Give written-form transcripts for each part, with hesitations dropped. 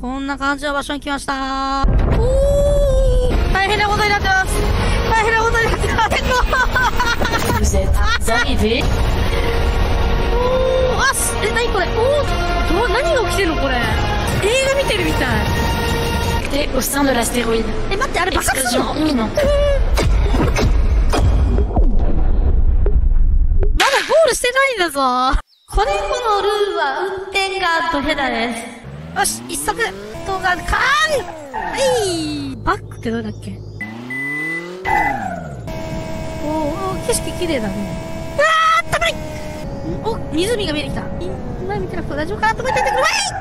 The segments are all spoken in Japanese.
こんな感じの場所に来ましたー。大変なことになってます。大変なことになってます。 Vous êtes arrivé. なにこれ何が起きてんのこれ。映画見てるみたい。 T'es au sein de l'astéroïde. 待って、あれ爆発するの？ Explosion imminente. まだゴールしてないんだぞ。このルールは運転がドヘダです。よし、一足動画かーん。バックってどうだっけ？景色綺麗だね。あったかい。湖が見えてきた。今見てなくて大丈夫かなと思っててくれ。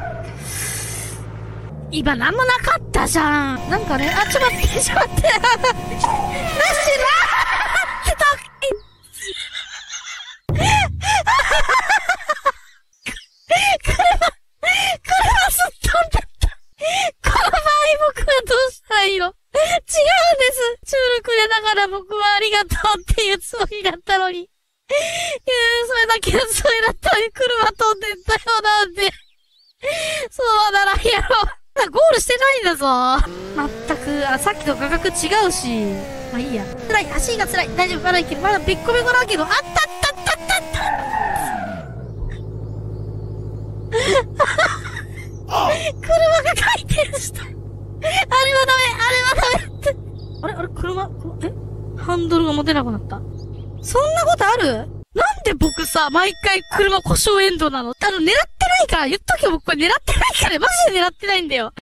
今なんもなかったじゃん。なんかね、ちょっと待って、なしなって車すっ飛んだった。この場合僕はどうしたらいいの？違うんです。チュールくれながら僕はありがとうっていうつもりだったのに。それだけのつもりだったのに車飛んでったよなんで。そうならんやろ。ゴールしてないんだぞ。まったく、さっきと価格違うし。まあいいや。辛い、足が辛い。大丈夫、まだいける。まだべっこべこだけど、あった車が回転した。あれはダメって。あれ車、ハンドルが持てなくなった。そんなことある？なんで僕さ、毎回車故障エンドなの？狙ってないから言っとけよ、僕これ狙ってないから、マジで狙ってないんだよ。